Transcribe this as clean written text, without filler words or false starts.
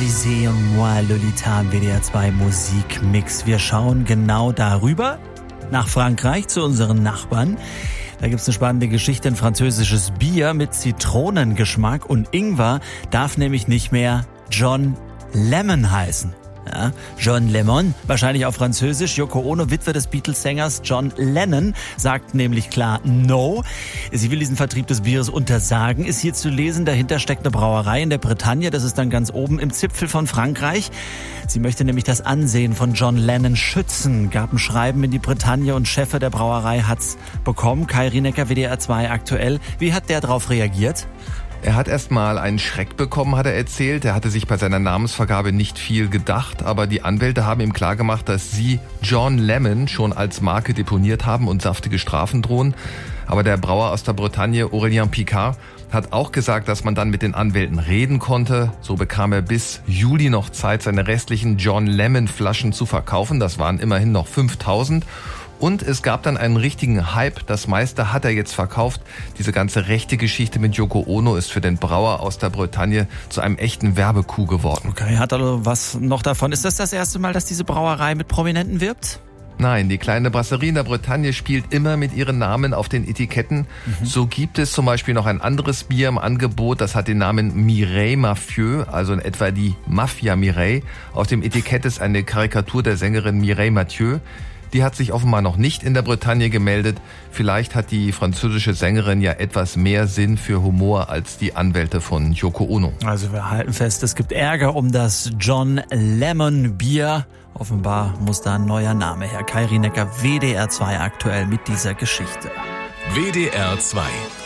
Champs-Élysées und Moi Lolita im WDR 2 Musikmix. Wir schauen genau darüber nach Frankreich zu unseren Nachbarn. Da gibt's eine spannende Geschichte, ein französisches Bier mit Zitronengeschmack und Ingwer darf nämlich nicht mehr John Lemon heißen. Ja, John Lemon, wahrscheinlich auf Französisch. Yoko Ono, Witwe des Beatles-Sängers John Lennon, sagt nämlich klar No. Sie will diesen Vertrieb des Bieres untersagen, ist hier zu lesen. Dahinter steckt eine Brauerei in der Bretagne, das ist dann ganz oben im Zipfel von Frankreich. Sie möchte nämlich das Ansehen von John Lennon schützen, gab ein Schreiben in die Bretagne und Chef der Brauerei hat's bekommen. Kai Rinecker, WDR 2 aktuell. Wie hat der darauf reagiert? Er hat erstmal einen Schreck bekommen, hat er erzählt. Er hatte sich bei seiner Namensvergabe nicht viel gedacht, aber die Anwälte haben ihm klargemacht, dass sie John Lemon schon als Marke deponiert haben und saftige Strafen drohen. Aber der Brauer aus der Bretagne, Aurélien Picard, hat auch gesagt, dass man dann mit den Anwälten reden konnte. So bekam er bis Juli noch Zeit, seine restlichen John Lemon Flaschen zu verkaufen. Das waren immerhin noch 5000. Und es gab dann einen richtigen Hype. Das meiste hat er jetzt verkauft. Diese ganze rechte Geschichte mit Yoko Ono ist für den Brauer aus der Bretagne zu einem echten Werbecoup geworden. Okay, hat also was noch davon? Ist das erste Mal, dass diese Brauerei mit Prominenten wirbt? Nein, die kleine Brasserie in der Bretagne spielt immer mit ihren Namen auf den Etiketten. So gibt es zum Beispiel noch ein anderes Bier im Angebot, das hat den Namen Mireille Mafieux, also in etwa die Mafia Mireille. Auf dem Etikett ist eine Karikatur der Sängerin Mireille Mathieu. Die hat sich offenbar noch nicht in der Bretagne gemeldet. Vielleicht hat die französische Sängerin ja etwas mehr Sinn für Humor als die Anwälte von Yoko Ono. Also wir halten fest, es gibt Ärger um das John Lemon Bier. Offenbar muss da ein neuer Name her. Kai Rinecker, WDR 2 aktuell mit dieser Geschichte. WDR 2